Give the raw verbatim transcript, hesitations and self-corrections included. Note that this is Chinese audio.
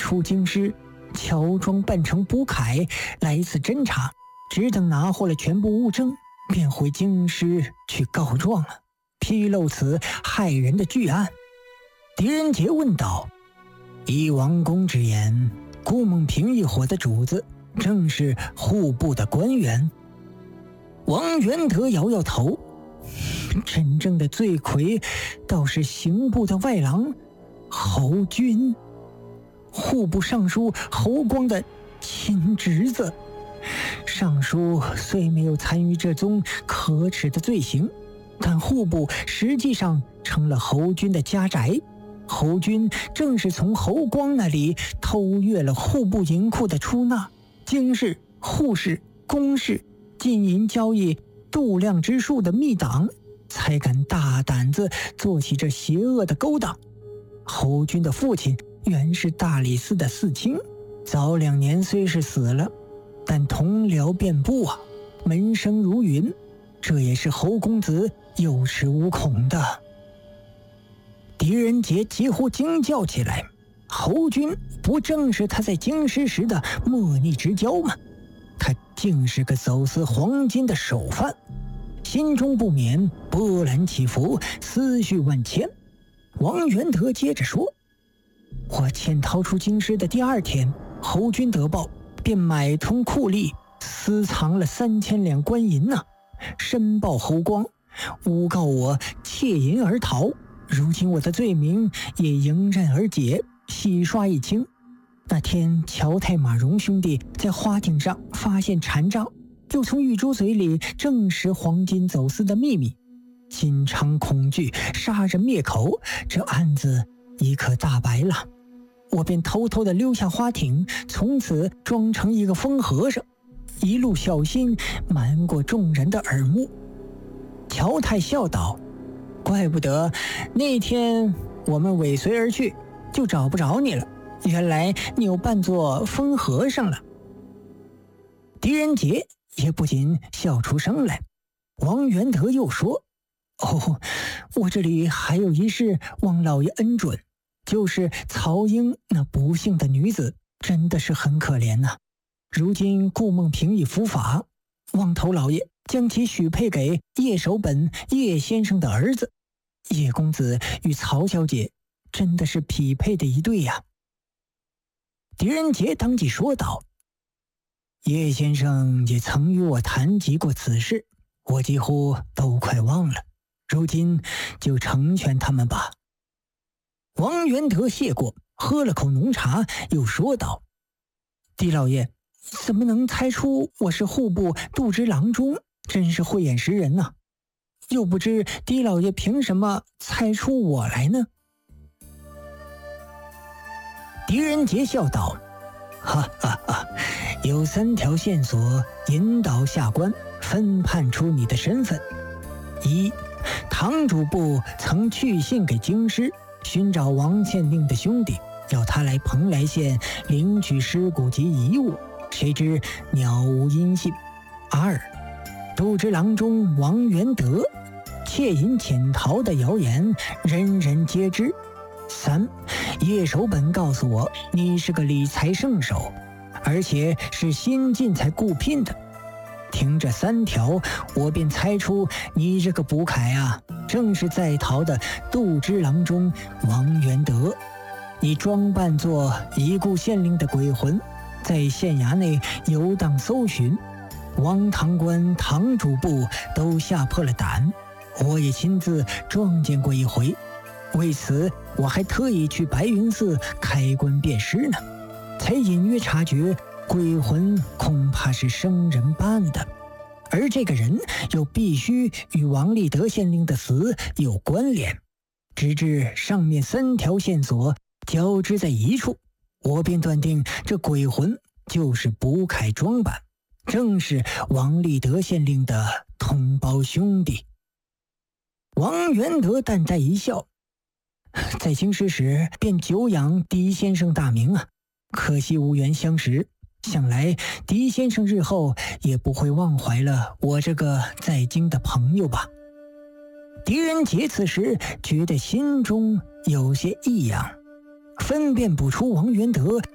出京师，乔装扮成卜凯来一次侦查，只等拿获了全部物证，便回京师去告状了，披露此害人的巨案。狄仁杰问道：依王公之言，顾梦平一伙的主子正是户部的官员？王元德摇摇头，真正的罪魁倒是刑部的外郎侯军，户部尚书侯光的亲侄子。尚书虽没有参与这宗可耻的罪行，但户部实际上成了侯军的家宅。侯军正是从侯光那里偷越了户部银库的出纳、京士、户士、公士金银交易度量之术的密档，才敢大胆子做起这邪恶的勾当。侯军的父亲原是大理寺的寺卿，早两年虽是死了，但同僚遍布啊，门生如云，这也是侯公子有恃无恐的。狄仁杰几乎惊叫起来，侯军不正是他在京师时的莫逆之交吗？他竟是个走私黄金的首犯，心中不免波澜起伏，思绪万千。王元德接着说：我潜逃出京师的第二天，侯军得报，便买通酷吏，私藏了三千两官银呐、啊，申报侯光，诬告我窃银而逃。如今我的罪名也迎刃而解，洗刷一清。那天乔太马荣兄弟在花艇上发现禅杖，又从玉珠嘴里证实黄金走私的秘密，心肠恐惧，杀人灭口，这案子已可大白了。我便偷偷地溜下花艇，从此装成一个疯和尚，一路小心瞒过众人的耳目。乔太笑道：怪不得那天我们尾随而去，就找不着你了，原来你又扮作疯和尚了。狄仁杰也不禁笑出声来。王元德又说：哦，我这里还有一事望老爷恩准，就是曹英那不幸的女子，真的是很可怜呐、啊。如今顾梦平已伏法，望头老爷将其许配给叶守本叶先生的儿子。叶公子与曹小姐真的是匹配的一对呀、啊。狄仁杰当即说道：叶先生也曾与我谈及过此事，我几乎都快忘了，如今就成全他们吧。王元德谢过，喝了口浓茶，又说道：狄老爷怎么能猜出我是户部度支郎中，真是慧眼识人呐、啊。又不知狄老爷凭什么猜出我来呢？狄仁杰笑道：哈哈哈，有三条线索引导下官分判出你的身份。一，堂主簿曾去信给京师，寻找王县令的兄弟，要他来蓬莱县领取尸骨及遗物，谁知鸟无音信。二，度支郎中王元德窃银潜逃的谣言人人皆知。三，叶守本告诉我你是个理财圣手，而且是新进才雇聘的。听这三条，我便猜出你这个卜凯啊，正是在逃的度支郎中王元德。你装扮作已故县令的鬼魂，在县衙内游荡搜寻，王堂官、堂主簿都吓破了胆，我也亲自撞见过一回。为此我还特意去白云寺开棺辨尸呢，才隐约察觉鬼魂恐怕是生人扮的，而这个人又必须与王立德县令的死有关联。直至上面三条线索交织在一处，我便断定这鬼魂就是卜凯装扮，正是王立德县令的同胞兄弟。王元德淡淡一笑，在京师时便久仰狄先生大名啊，可惜无缘相识，想来狄先生日后也不会忘怀了我这个在京的朋友吧。狄仁杰此时觉得心中有些异样，分辨不出王元德